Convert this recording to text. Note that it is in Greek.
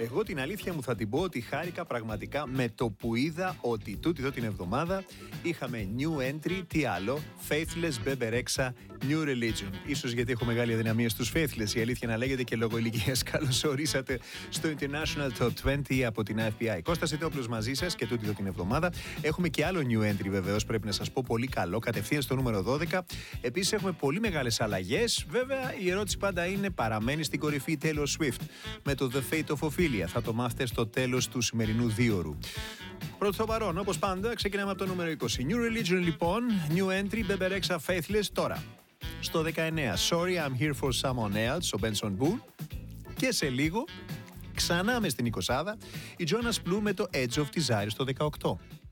Εγώ την αλήθεια μου θα την πω ότι χάρηκα πραγματικά με το που είδα ότι τούτη εδώ την εβδομάδα είχαμε new entry, τι άλλο, Faithless, Bebe Rexha, New Religion. Ίσως γιατί έχω μεγάλη αδυναμία στους Faithless, η αλήθεια να λέγεται, και λόγω ηλικίας. Καλώς ορίσατε στο International Top 20 από την FBI. Κώστας Ιτόπουλος μαζί σας και τούτη εδώ την εβδομάδα. Έχουμε και άλλο new entry βεβαίως, πρέπει να σας πω, πολύ καλό, κατευθείαν στο νούμερο 12. Επίσης έχουμε πολύ μεγάλες αλλαγές. Βέβαια η ερώτηση πάντα είναι, παραμένει στην κορυφή η Taylor Swift με το The Fate of Ophelia? Θα το μάθετε στο τέλος του σημερινού δίωρου. Προς το παρόν, όπως πάντα, ξεκινάμε από το νούμερο 20. New Religion λοιπόν, new entry, Bebe Rexha, Faithless. Τώρα, στο 19, Sorry I'm Here for Someone Else, ο Benson Boone. Και σε λίγο, ξανά μες στην 20, η Jonas Blue με το Edge of Desire στο 18.